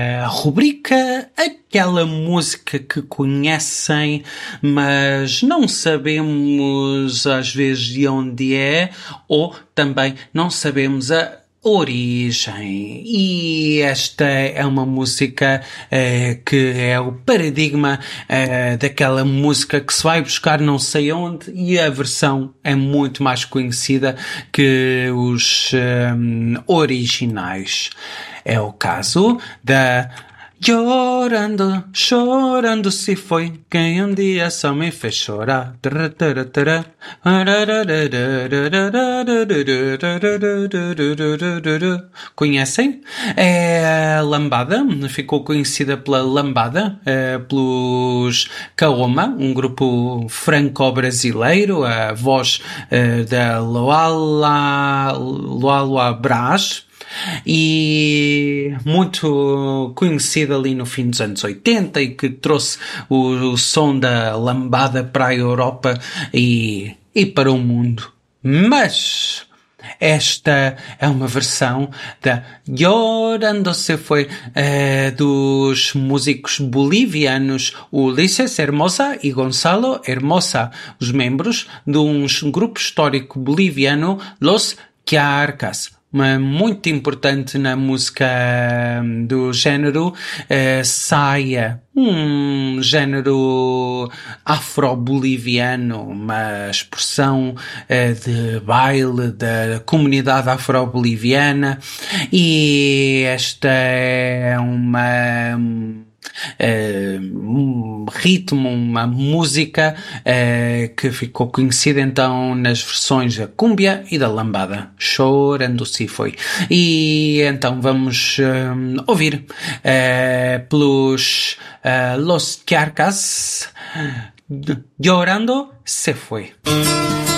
A rubrica, aquela música que conhecem, mas não sabemos às vezes de onde é, ou também não sabemos a origem. E esta é uma música que é o paradigma daquela música que se vai buscar não sei onde, e a versão é muito mais conhecida que os originais. É o caso da Chorando, chorando se foi quem um dia só me fez chorar. Conhecem? É a Lambada, ficou conhecida pela Lambada, pelos Kaoma, um grupo franco-brasileiro, a voz da Luala Brás, e muito conhecida ali no fim dos anos 80 e que trouxe o som da lambada para a Europa e para o mundo. Mas esta é uma versão da Llorando se foi dos músicos bolivianos Ulises Hermosa e Gonzalo Hermosa, os membros de um grupo histórico boliviano, Los Charcas. Muito importante na música do género saia, um género afro-boliviano, uma expressão de baile da comunidade afro-boliviana, e esta é um ritmo, uma música que ficou conhecida então nas versões da cúmbia e da lambada. Chorando se foi. E então vamos ouvir pelos Los Charcas, Llorando se foi.